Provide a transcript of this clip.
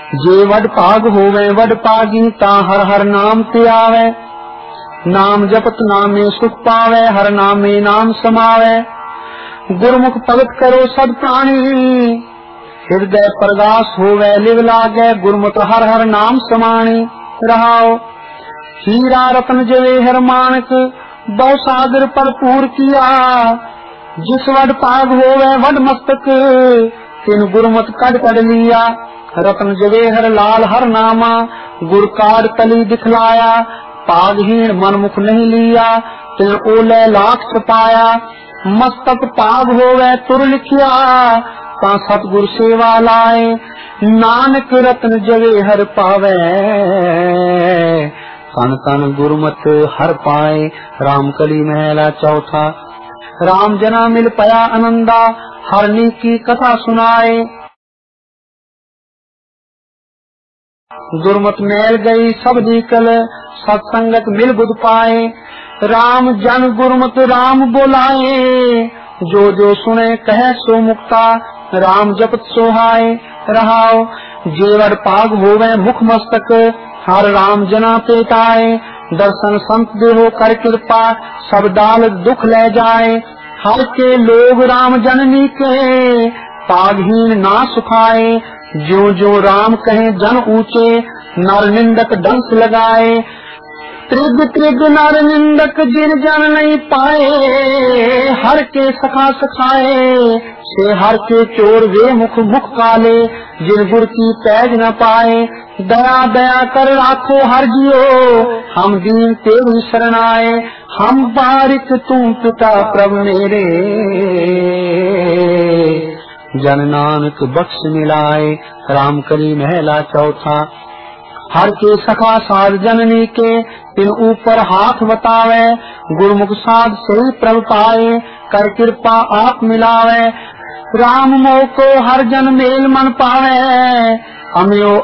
जे वड पाग होवे वड पागी ता हर हर नाम ते आवे। नाम जपत नामे सुख पावे हर नामे नाम समावे। गुरमुख भगत करो सद प्राणी हृदय प्रगास होवे लिव लागे गुरमुत हर हर नाम समाणी रहाओ। हीरा रत्न जवेहर मानक बहु सागर भरपूर किया। जिस वड पाग होवे वड मस्तक तिन गुरमत कड़ कड़ लिया। रत्न जवेहर लाल हर नामा गुर काड तली दिखलाया। पागहीन मनमुख नहीं लिया तिन ओले लाख छपाया। मस्तक पाग होवे तुर लिखिया ता सतगुर सेवा लाए। नानक रत्न जवेहर पावे तन तन गुरमत हर पाए। रामकली महला चौथा। राम जना मिल पया आनंदा हरनी की कथा सुनाए। गुरमत मैल गई सब निकल सत्संगत मिल बुध पाए। राम जन गुरमत राम बोलाए जो जो सुने कहे सो मुक्ता। राम जपत सोहाए रहाओ। जेवर पाग होवे मुख मस्तक हर राम जना पेटाए। दर्शन संत देहो कर कृपा सब दाल दुख ले जाए। हर के लोग राम जननी के पागहीन ना सुखाए। जो जो राम कहे जन ऊंचे नर निंदक डंस लगाए। त्रिग त्रिग नर निंदक जिन जन नहीं पाए। हर के सखा सखाए से हर के चोर वे मुख मुख काले जिन गुर की पैज न पाए। दया दया कर राखो हर जियो हम दीन तेरी शरणाए। हम बारिक तू पिता प्रभु मेरे जन नानक बख्श मिलाए। रामकली महला चौथा। हर के सखा साध जननी के इन ऊपर हाथ बतावे। गुरमुख साध सही प्रभु पाए कर कृपा आप मिलावे। राम मोह को हर जन मेल मन पावे। अम्यो